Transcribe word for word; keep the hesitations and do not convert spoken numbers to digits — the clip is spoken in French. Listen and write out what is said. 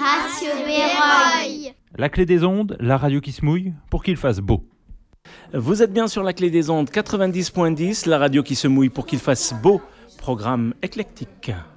Radio Béroy. La clé des ondes, la radio qui se mouille pour qu'il fasse beau. Vous êtes bien sur la clé des ondes quatre-vingt-dix point dix, la radio qui se mouille pour qu'il fasse beau. Programme éclectique.